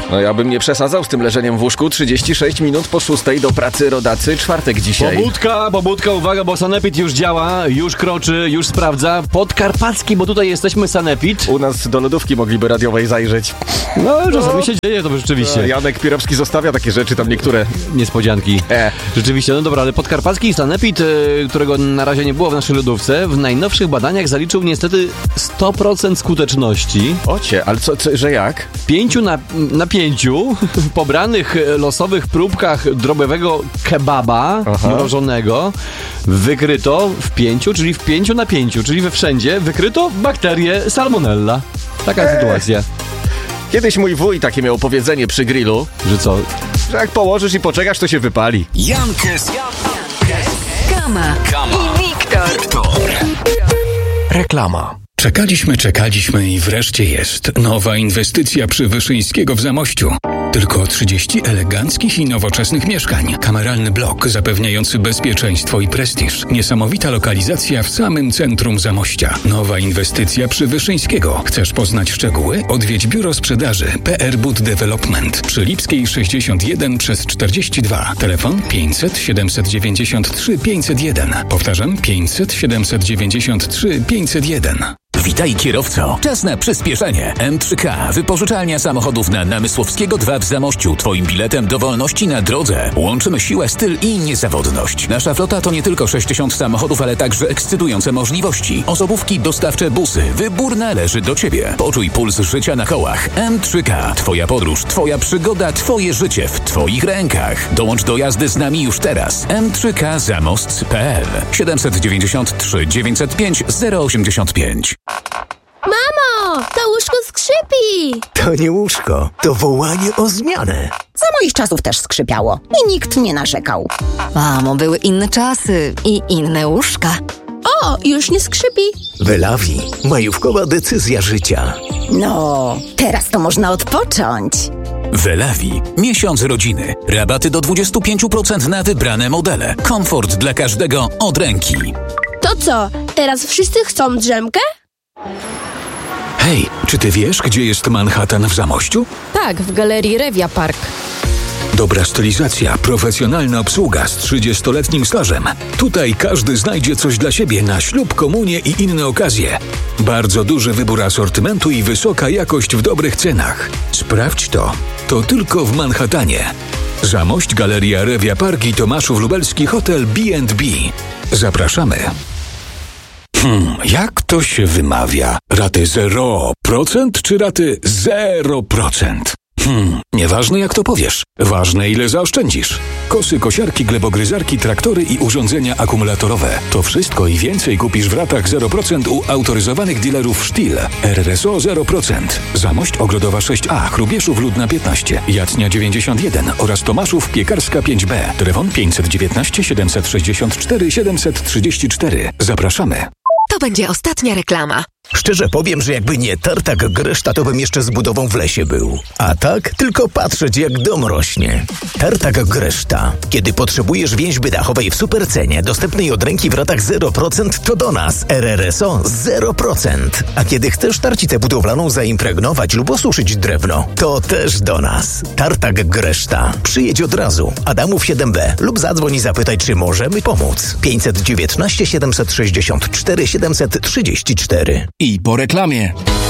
No ja bym nie przesadzał z tym leżeniem w łóżku. 36 minut po 6 do pracy, rodacy, czwartek dzisiaj. Pobudka, uwaga, bo Sanepid już działa, już kroczy, już sprawdza. Podkarpacki, bo tutaj jesteśmy, Sanepid. U nas do lodówki mogliby radiowej zajrzeć. No, czasami się dzieje to rzeczywiście. Janek Pirowski zostawia takie rzeczy, tam niektóre niespodzianki. Rzeczywiście, no dobra, ale Podkarpacki i Sanepid, którego na razie nie było w naszej lodówce, w najnowszych badaniach zaliczył niestety 100% skuteczności. Ocie, ale że jak? 5 na 5 pobranych losowych próbkach drobowego kebaba mrożonego wykryto w 5, czyli w 5 na 5, czyli we wszędzie wykryto bakterię salmonella. Taka sytuacja. Kiedyś mój wuj takie miał powiedzenie przy grillu. Że co? Że jak położysz i poczekasz, to się wypali. Jankes, Kama i Wiktor. Reklama. Czekaliśmy i wreszcie jest. Nowa inwestycja przy Wyszyńskiego w Zamościu. Tylko 30 eleganckich i nowoczesnych mieszkań. Kameralny blok zapewniający bezpieczeństwo i prestiż. Niesamowita lokalizacja w samym centrum Zamościa. Nowa inwestycja przy Wyszyńskiego. Chcesz poznać szczegóły? Odwiedź biuro sprzedaży PR Bud Development przy Lipskiej 61 przez 42. Telefon 500 793 501. Powtarzam 500 793 501. Witaj kierowco. Czas na przyspieszenie. M3K. Wypożyczalnia samochodów na Namysłowskiego 2 w Zamościu. Twoim biletem do wolności na drodze. Łączymy siłę, styl i niezawodność. Nasza flota to nie tylko 60 samochodów, ale także ekscytujące możliwości. Osobówki, dostawcze, busy. Wybór należy do Ciebie. Poczuj puls życia na kołach. M3K. Twoja podróż, Twoja przygoda, Twoje życie w Twoich rękach. Dołącz do jazdy z nami już teraz. M3K Zamost.pl 793 905 085. Mamo, to łóżko skrzypi! To nie łóżko, to wołanie o zmianę. Za moich czasów też skrzypiało i nikt nie narzekał. Mamo, były inne czasy i inne łóżka. O, już nie skrzypi. Wylawi, majówkowa decyzja życia. No, teraz to można odpocząć. Wylawi. Miesiąc rodziny. Rabaty do 25% na wybrane modele. Komfort dla każdego od ręki. To co, teraz wszyscy chcą drzemkę? Hej, czy ty wiesz, gdzie jest Manhattan w Zamościu? Tak, w galerii Revia Park. Dobra stylizacja, profesjonalna obsługa z 30-letnim stażem. Tutaj każdy znajdzie coś dla siebie na ślub, komunię i inne okazje. Bardzo duży wybór asortymentu i wysoka jakość w dobrych cenach. Sprawdź to. To tylko w Manhattanie. Zamość, Galeria Revia Park i Tomaszów Lubelski Hotel B&B. Zapraszamy. Jak to się wymawia? Raty 0% czy raty 0%? Nieważne jak to powiesz. Ważne ile zaoszczędzisz. Kosy, kosiarki, glebogryzarki, traktory i urządzenia akumulatorowe. To wszystko i więcej kupisz w ratach 0% u autoryzowanych dealerów Stihl. RRSO 0%. Zamość Ogrodowa 6A, Chrubieszów Ludna 15, Jacnia 91 oraz Tomaszów Piekarska 5B. Telefon 519 764 734. Zapraszamy. To będzie ostatnia reklama. Szczerze powiem, że jakby nie tartak Greszta, to bym jeszcze z budową w lesie był. A tak, tylko patrzeć jak dom rośnie. Tartak Greszta. Kiedy potrzebujesz więźby dachowej w supercenie, dostępnej od ręki w ratach 0%, to do nas. RRSO 0%. A kiedy chcesz tarcicę budowlaną zaimpregnować lub osuszyć drewno, to też do nas. Tartak Greszta. Przyjedź od razu. Adamów 7B lub zadzwoń i zapytaj, czy możemy pomóc. 519 764 734. I po reklamie.